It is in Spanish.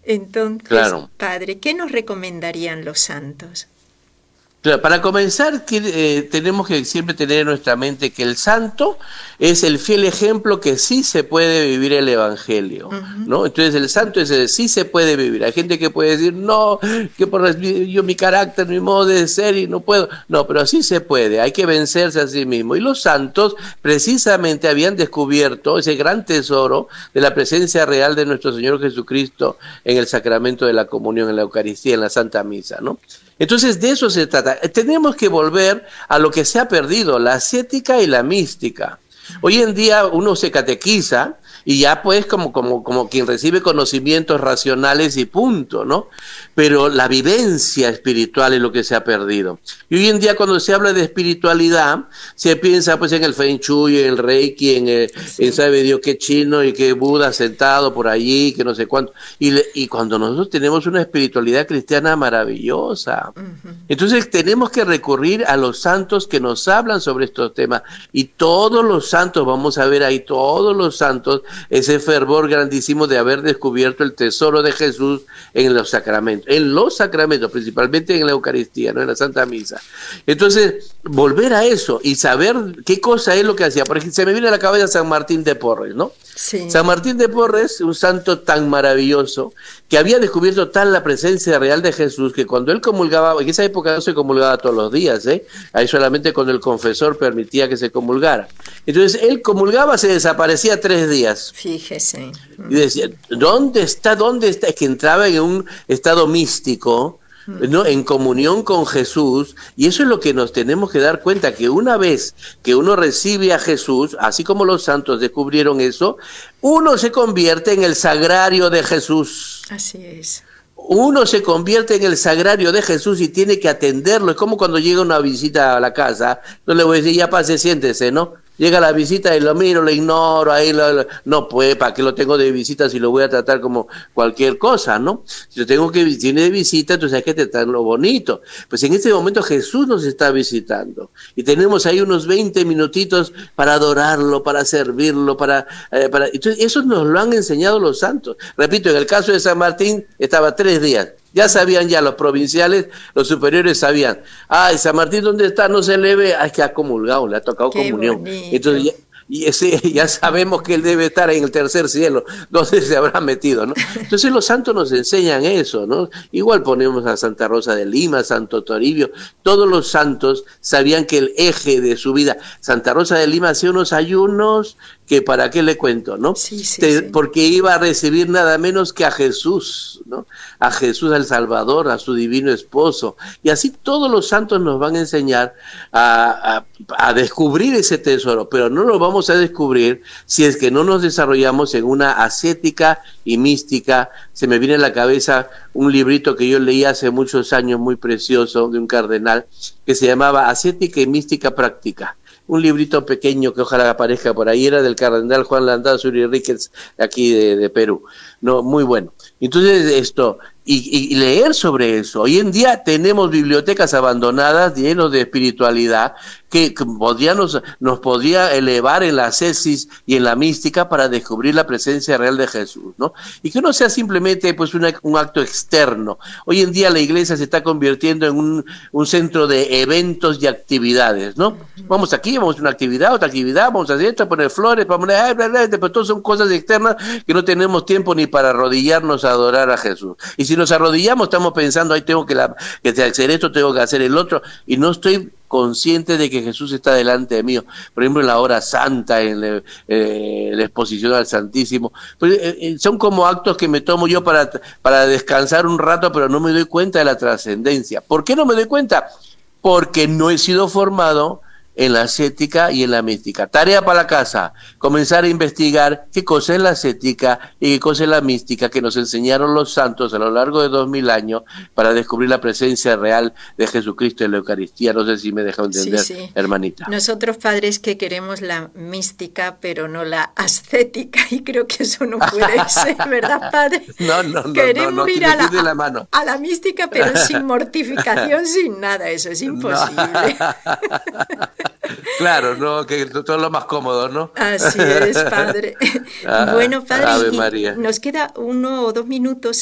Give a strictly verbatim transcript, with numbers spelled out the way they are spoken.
Entonces, claro. padre, ¿qué nos recomendarían los santos? Claro, para comenzar, que, eh, tenemos que siempre tener en nuestra mente que el santo es el fiel ejemplo que sí se puede vivir el evangelio, Ujú. ¿no? Entonces el santo es el sí se puede vivir. Hay gente que puede decir, no, que por las- yo mi carácter, mi modo de ser y no puedo. No, pero sí se puede, hay que vencerse a sí mismo. Y los santos precisamente habían descubierto ese gran tesoro de la presencia real de nuestro Señor Jesucristo en el sacramento de la comunión, en la Eucaristía, en la Santa Misa, ¿no? Entonces de eso se trata. Tenemos que volver a lo que se ha perdido, la ascética y la mística. Hoy en día uno se catequiza y ya pues como, como, como quien recibe conocimientos racionales y punto, ¿no? Pero la vivencia espiritual es lo que se ha perdido. Y hoy en día cuando se habla de espiritualidad, se piensa pues en el Feng Shui, en el Reiki, en, el, en Sí. sabe Dios qué chino y qué Buda sentado por allí, que no sé cuánto. Y, le, y cuando nosotros tenemos una espiritualidad cristiana maravillosa, Ujú. entonces tenemos que recurrir a los santos que nos hablan sobre estos temas y todos los santos, vamos a ver ahí todos los santos, ese fervor grandísimo de haber descubierto el tesoro de Jesús en los sacramentos, en los sacramentos, principalmente en la Eucaristía, ¿no? En la Santa Misa. Entonces, volver a eso y saber qué cosa es lo que hacía. Por ejemplo, se me viene a la cabeza San Martín de Porres, ¿no? Sí. San Martín de Porres, un santo tan maravilloso, que había descubierto tal la presencia real de Jesús, que cuando él comulgaba, en esa época no se comulgaba todos los días, ¿eh? Ahí solamente cuando el confesor permitía que se comulgara. Entonces él comulgaba, se desaparecía tres días. Fíjese. Y decía, ¿dónde está? ¿Dónde está? Es que entraba en un estado místico, ¿no? En comunión con Jesús, y eso es lo que nos tenemos que dar cuenta, que una vez que uno recibe a Jesús, así como los santos descubrieron eso, uno se convierte en el sagrario de Jesús. Así es. Uno se convierte en el sagrario de Jesús y tiene que atenderlo. Es como cuando llega una visita a la casa, no le voy a decir, ya pase, siéntese, ¿no? Llega la visita y lo miro, lo ignoro, ahí lo, lo- no, pues, ¿para qué lo tengo de visita si lo voy a tratar como cualquier cosa, ¿no? Si lo tengo que tiene de visita, entonces hay que tratarlo bonito. Pues en este momento Jesús nos está visitando y tenemos ahí unos veinte minutitos para adorarlo, para servirlo, para, eh, para... Entonces eso nos lo han enseñado los santos. Repito, en el caso de San Martín estaba tres días. Ya sabían ya los provinciales, los superiores sabían. Ay, San Martín, ¿dónde está? No se le ve. Ay, que ha comulgado, le ha tocado Qué comunión. Entonces bonito. ya, y ese, ya sabemos que él debe estar en el tercer cielo, donde se habrá metido, ¿no? Entonces los santos nos enseñan eso, ¿no? Igual ponemos a Santa Rosa de Lima, Santo Toribio, todos los santos sabían que el eje de su vida, Santa Rosa de Lima hacía unos ayunos que para qué le cuento, ¿no? Sí, sí, Te- sí. porque iba a recibir nada menos que a Jesús, ¿no? A Jesús al Salvador, a su divino esposo. Y así todos los santos nos van a enseñar a, a, a descubrir ese tesoro, pero no lo vamos a descubrir si es que no nos desarrollamos en una ascética y mística. Se me viene a la cabeza un librito que yo leí hace muchos años, muy precioso, de un cardenal, que se llamaba Ascética y Mística Práctica. Un librito pequeño que ojalá aparezca por ahí, era del cardenal Juan Landazuri Enríquez, aquí de, de Perú. No, muy bueno. Entonces, esto, y, y leer sobre eso. Hoy en día tenemos bibliotecas abandonadas llenas de espiritualidad que, que podría nos, nos podría elevar en la ascesis y en la mística para descubrir la presencia real de Jesús, ¿no? Y que no sea simplemente pues una, un acto externo. Hoy en día la iglesia se está convirtiendo en un, un centro de eventos y actividades, ¿no? Vamos aquí, vamos a una actividad, otra actividad, vamos a hacer esto, poner flores, para poner, ay, bla, bla, pero todo son cosas externas que no tenemos tiempo ni para arrodillarnos a adorar a Jesús. Y si nos arrodillamos, estamos pensando, ay, tengo que, la, que hacer esto, tengo que hacer el otro, y no estoy consciente de que Jesús está delante de mí. Por ejemplo, en la hora santa, en la, eh, la exposición al Santísimo. Pues, eh, son como actos que me tomo yo para, para descansar un rato, pero no me doy cuenta de la trascendencia. ¿Por qué no me doy cuenta? Porque no he sido formado en la ascética y en la mística. Tarea para la casa, comenzar a investigar qué cosa es la ascética y qué cosa es la mística que nos enseñaron los santos a lo largo de dos mil años para descubrir la presencia real de Jesucristo en la Eucaristía. No sé si me deja Sí, entender, sí. hermanita. Nosotros padres que queremos la mística, pero no la ascética, y creo que eso no puede ser, ¿verdad, padre? No, no, no, no, Queremos no, ir me a la, tiene la a, mano. a la mística, pero sin mortificación, sin nada, eso es No. imposible. Claro, no, que todo es lo más cómodo, ¿no? Así es, padre. Ah, Bueno, padre, Ave y María. nos queda uno o dos minutos